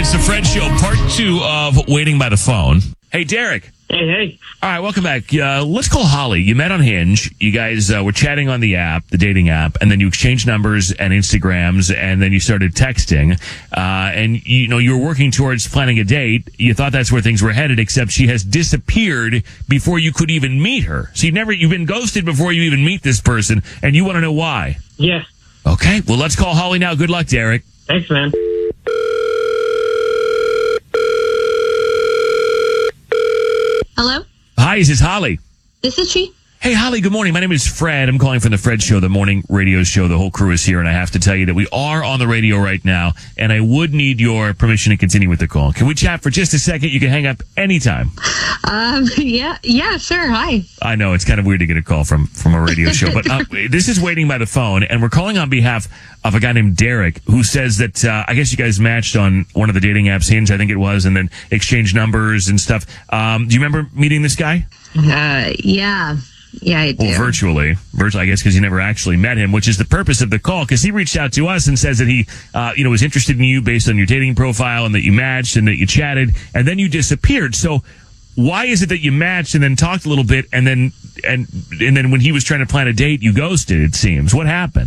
It's the Fred Show, part 2 of Waiting by the Phone. Hey, Derek. Hey. All right, welcome back. Let's call Holly. You met on Hinge. You guys were chatting on the app, the dating app, and then you exchanged numbers and Instagrams, and then you started texting. And, you were working towards planning a date. You thought that's where things were headed, except she has disappeared before you could even meet her. So you've been ghosted before you even meet this person, and you want to know why. Yeah. Okay, well, let's call Holly now. Good luck, Derek. Thanks, man. Hello? Hi, is this Holly? This is she. Hey, Holly, good morning. My name is Fred. I'm calling from the Fred Show, the morning radio show. The whole crew is here, and I have to tell you that we are on the radio right now, and I would need your permission to continue with the call. Can we chat for just a second? You can hang up anytime. Yeah, sure. Hi. I know, it's kind of weird to get a call from a radio show, but this is Waiting by the Phone, and we're calling on behalf of a guy named Derek, who says that, I guess you guys matched on one of the dating apps, Hinge, I think it was, and then exchanged numbers and stuff. Do you remember meeting this guy? Yeah, I do. Well, virtually, I guess, because you never actually met him, which is the purpose of the call, because he reached out to us and says that he, was interested in you based on your dating profile and that you matched and that you chatted, and then you disappeared. So why is it that you matched and then talked a little bit and then when he was trying to plan a date, you ghosted, it seems? What happened?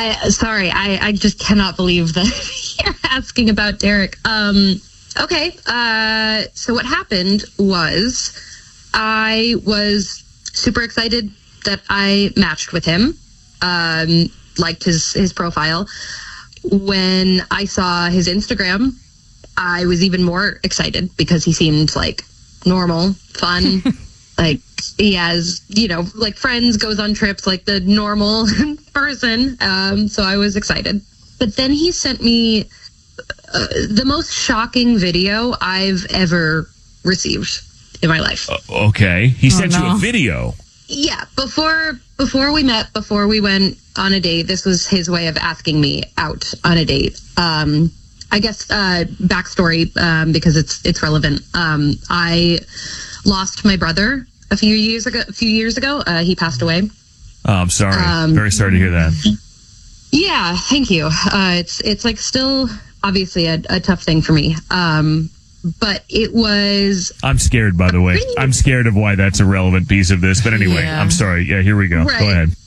I just cannot believe that you're asking about Derek. Okay. So what happened was I was super excited that I matched with him, liked his profile. When I saw his Instagram, I was even more excited because he seemed like normal, fun, like he has, like friends, goes on trips, like the normal person. So I was excited. But then he sent me the most shocking video I've ever received in my life. Okay. He sent you a video. Yeah. Before we met, before we went on a date, this was his way of asking me out on a date. I guess, backstory, because it's relevant. I lost my brother a few years ago. He passed away. Oh, I'm sorry. Very sorry to hear that. Yeah. Thank you. It's like still obviously a tough thing for me. But it was... I'm scared, by the way. I'm scared of why that's a relevant piece of this. But anyway, yeah. I'm sorry. Yeah, here we go. Right. Go ahead.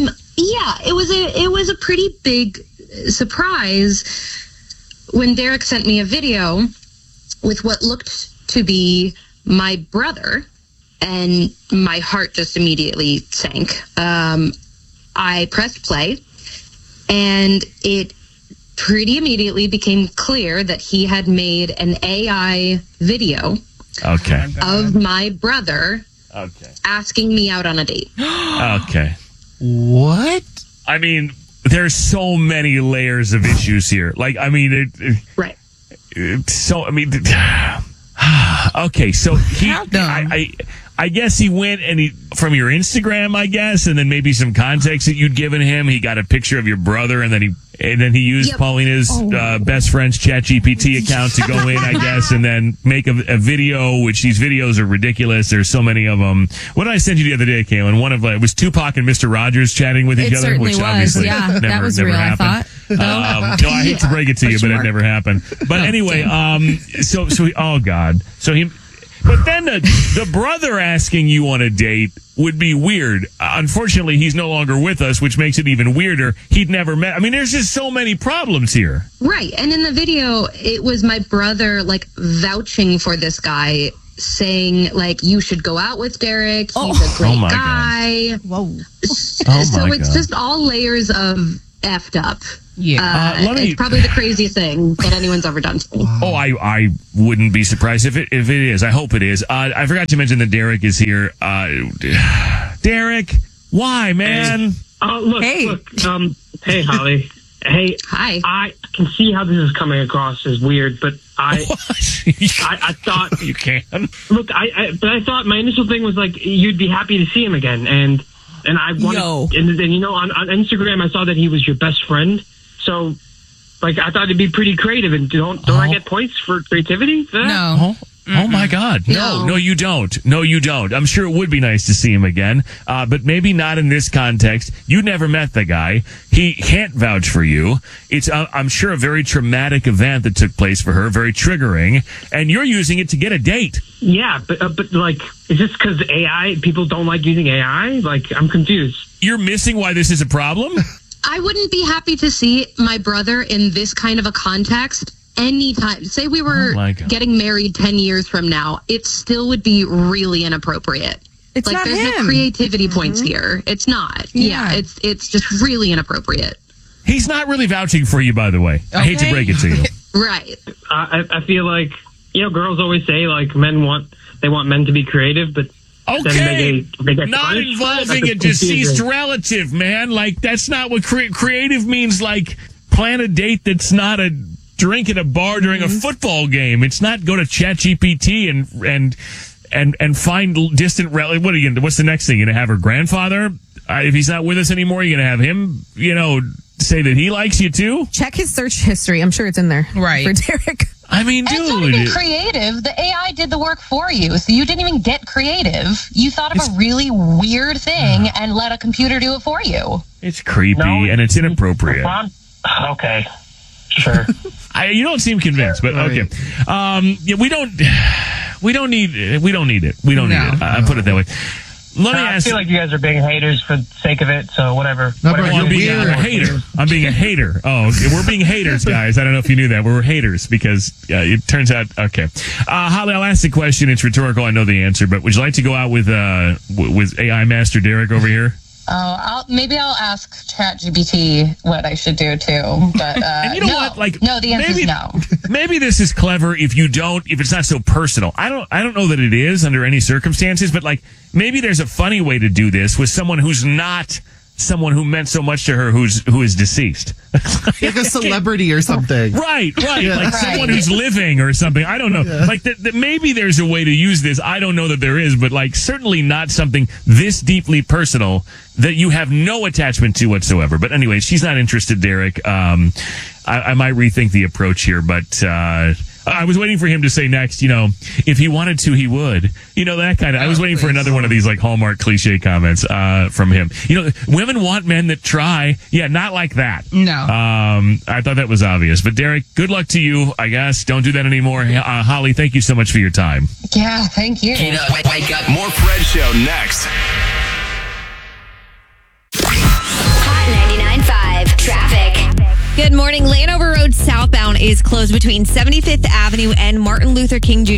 It was a pretty big surprise when Derek sent me a video with what looked to be my brother, and my heart just immediately sank. I pressed play, and it pretty immediately became clear that he had made an AI video of my brother asking me out on a date. Okay. What? I mean, there's so many layers of issues here. Like, I mean, right. Okay, so I guess he went and from your Instagram, I guess, and then maybe some context that you'd given him, he got a picture of your brother, and then he used Paulina's best friend's ChatGPT account to go in, I guess, and then make a video, which these videos are ridiculous. There's so many of them. What did I send you the other day, Kaylin? One of it was Tupac and Mr. Rogers chatting with each other, which obviously never real, happened. I thought. No, I hate to break it to you, but it never happened. But anyway, oh God. But then the brother asking you on a date would be weird. Unfortunately, he's no longer with us, which makes it even weirder. He'd never met. I mean, there's just so many problems here. Right. And in the video, it was my brother, like, vouching for this guy, saying, like, you should go out with Derek. He's a great guy. God. Whoa. So it's just all layers of effed up. Yeah. It's probably the craziest thing that anyone's ever done to me. Oh, I wouldn't be surprised if it is. I hope it is. I forgot to mention that Derek is here. Derek, why, man? Look, hey, Holly. Hey, hi. I can see how this is coming across as weird, but I thought you can. Look, but I thought my initial thing was like you'd be happy to see him again, and I wanted, and then on Instagram I saw that he was your best friend. So, like, I thought it'd be pretty creative, and don't I get points for creativity for that? No. Oh my God. No, you don't. No, you don't. I'm sure it would be nice to see him again. But maybe not in this context. You never met the guy. He can't vouch for you. It's, I'm sure, a very traumatic event that took place for her, very triggering, and you're using it to get a date. Yeah, but like, is this because AI, people don't like using AI? Like, I'm confused. You're missing why this is a problem? I wouldn't be happy to see my brother in this kind of a context anytime. Say we were getting married 10 years from now, it still would be really inappropriate. It's like, not there's him. no creativity points here. It's not. Yeah, it's just really inappropriate. He's not really vouching for you, by the way. I hate to break it to you. Right. I feel like, girls always say, like, they want men to be creative, but okay, they get not punished. involving That's a deceased relative, man. Like, that's not what creative means. Like, plan a date that's not a drink at a bar during a football game. It's not go to ChatGPT and find distant relatives. What are you gonna? What's the next thing? You're gonna have her grandfather? If he's not with us anymore, you're gonna have him, say that he likes you too? Check his search history. I'm sure it's in there. Right. For Derek. I mean, dude. It's not even creative. The AI did the work for you, so you didn't even get creative. You thought of a really weird thing and let a computer do it for you. It's creepy and it's inappropriate. Okay. Sure. You don't seem convinced, but okay. We don't need it. We don't need it. I put it that way. Let me ask. I feel like you guys are being haters for the sake of it, so whatever. I'm being a hater. I'm being a hater. Oh, okay. We're being haters, guys. I don't know if you knew that. We're haters because it turns out, okay. Holly, I'll ask the question. It's rhetorical. I know the answer, but would you like to go out with AI Master Derek over here? Maybe I'll ask ChatGPT what I should do too. But and you know what? Like, no, the answer is no. Maybe this is clever if it's not so personal. I don't know that it is under any circumstances, but like maybe there's a funny way to do this with someone who's not someone who meant so much to her who is deceased. Like a celebrity or something. Right. Like someone who's living or something. I don't know. Yeah. Like that maybe there's a way to use this. I don't know that there is, but like certainly not something this deeply personal that you have no attachment to whatsoever. But anyway, she's not interested, Derek. I might rethink the approach here, but I was waiting for him to say next, if he wanted to, he would. That kind of. I was waiting for another one of these like Hallmark cliche comments from him. Women want men that try. Yeah, not like that. No. I thought that was obvious. But Derek, good luck to you, I guess. Don't do that anymore. Holly, thank you so much for your time. Yeah, thank you. Wake up. More Fred Show next. Hot 99.5 traffic. Good morning. Landover Road southbound is closed between 75th Avenue and Martin Luther King Jr.